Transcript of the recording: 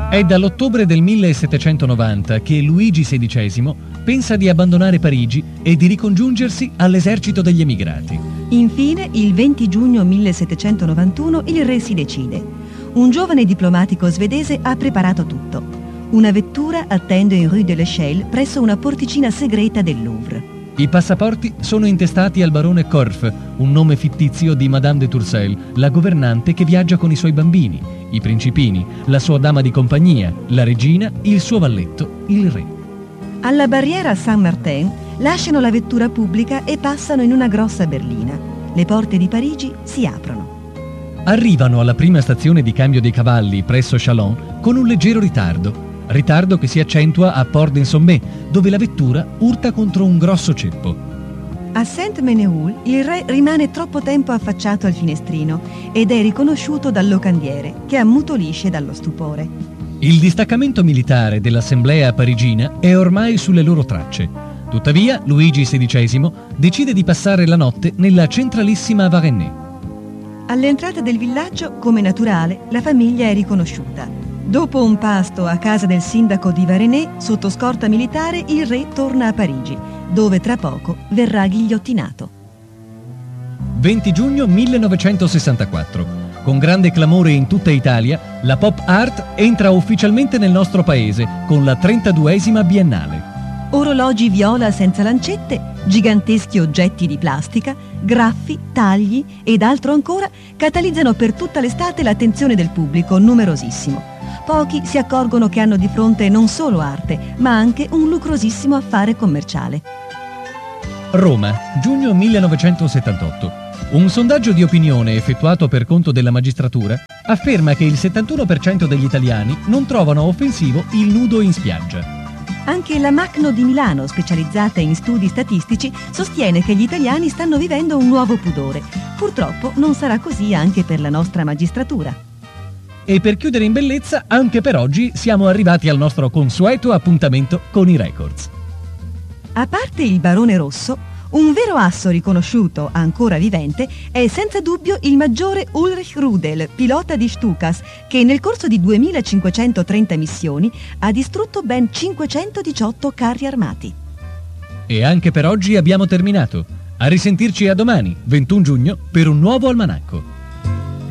È dall'ottobre del 1790 che Luigi XVI pensa di abbandonare Parigi e di ricongiungersi all'esercito degli emigrati. Infine, il 20 giugno 1791, il re si decide. Un giovane diplomatico svedese ha preparato tutto. Una vettura attende in Rue de l'Echelle presso una porticina segreta del Louvre. I passaporti sono intestati al barone Korff, un nome fittizio di Madame de Tourcelle, la governante che viaggia con i suoi bambini, i principini, la sua dama di compagnia, la regina, il suo valletto, il re. Alla barriera Saint-Martin lasciano la vettura pubblica e passano in una grossa berlina. Le porte di Parigi si aprono. Arrivano alla prima stazione di cambio dei cavalli presso Chalon con un leggero ritardo che si accentua a Port-d'Ensommet, dove la vettura urta contro un grosso ceppo. A Saint-Menehould il re rimane troppo tempo affacciato al finestrino ed è riconosciuto dal locandiere, che ammutolisce dallo stupore. Il distaccamento militare dell'Assemblea parigina è ormai sulle loro tracce. Tuttavia, Luigi XVI decide di passare la notte nella centralissima Varennes. All'entrata del villaggio, come naturale, la famiglia è riconosciuta. Dopo un pasto a casa del sindaco di Varennes, sotto scorta militare, il re torna a Parigi, dove tra poco verrà ghigliottinato. 20 giugno 1964. Con grande clamore in tutta Italia, la pop art entra ufficialmente nel nostro paese con la 32esima Biennale. Orologi viola senza lancette, giganteschi oggetti di plastica, graffi, tagli ed altro ancora catalizzano per tutta l'estate l'attenzione del pubblico, numerosissimo. Pochi si accorgono che hanno di fronte non solo arte, ma anche un lucrosissimo affare commerciale. Roma, giugno 1978. Un sondaggio di opinione effettuato per conto della magistratura afferma che il 71% degli italiani non trovano offensivo il nudo in spiaggia. Anche la Macno di Milano, specializzata in studi statistici, sostiene che gli italiani stanno vivendo un nuovo pudore. Purtroppo non sarà così anche per la nostra magistratura. E per chiudere in bellezza, anche per oggi siamo arrivati al nostro consueto appuntamento con i records. A parte il Barone Rosso, un vero asso riconosciuto, ancora vivente, è senza dubbio il maggiore Ulrich Rudel, pilota di Stukas, che nel corso di 2530 missioni ha distrutto ben 518 carri armati. E anche per oggi abbiamo terminato. A risentirci a domani, 21 giugno, per un nuovo almanacco.